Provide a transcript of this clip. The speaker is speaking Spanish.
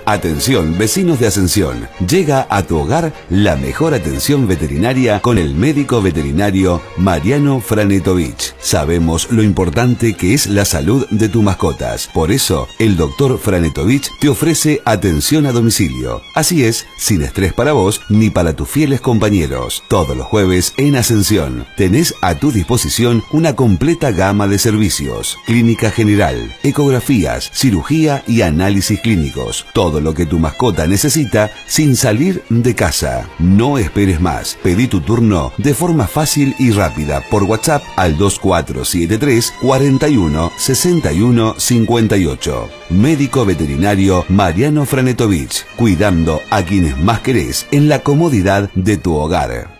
Atención, vecinos de Ascensión. Llega a tu hogar la mejor atención veterinaria con el médico veterinario Mariano Franetovich. Sabemos lo importante que es la salud de tus mascotas. Por eso, el doctor Franetovich te ofrece atención a domicilio. Así es, sin estrés para vos ni para tus fieles compañeros. Todos los jueves en Ascensión tenés a tu disposición una completa gama de servicios. Clínica general, ecografías, cirugía y análisis clínicos. Todo lo que tu mascota necesita sin salir de casa. No esperes más. Pedí tu turno de forma fácil y rápida por WhatsApp al 2473 41 61 58. Médico veterinario Mariano Franetovich, cuidando a quienes más querés en la comodidad de tu hogar.